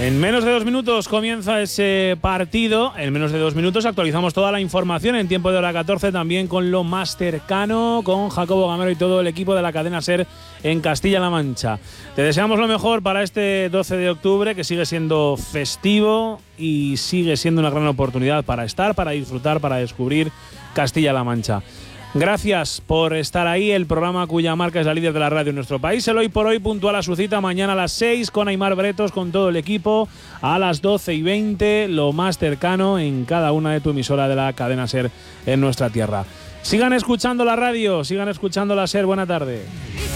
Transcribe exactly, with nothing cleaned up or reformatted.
En menos de dos minutos comienza ese partido. En menos de dos minutos actualizamos toda la información en tiempo de hora catorce, también con lo más cercano, con Jacobo Gamero y todo el equipo de la cadena SER en Castilla-La Mancha. Te deseamos lo mejor para este doce de octubre, que sigue siendo festivo y sigue siendo una gran oportunidad para estar, para disfrutar, para descubrir Castilla-La Mancha. Gracias por estar ahí, el programa cuya marca es la líder de la radio en nuestro país. El Hoy por Hoy puntual a su cita mañana a las seis con Aimar Bretos, con todo el equipo, a las doce y veinte, lo más cercano en cada una de tu emisora de la cadena SER en nuestra tierra. Sigan escuchando la radio, sigan escuchando la SER. Buena tarde.